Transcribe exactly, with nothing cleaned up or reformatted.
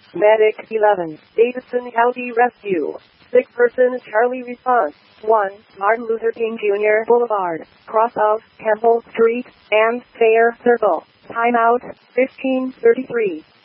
Medic eleven, Davidson County Rescue. Sick person Charlie response. one. Martin Luther King Junior Boulevard, cross of Campbell Street and Fair Circle. Timeout, fifteen thirty-three.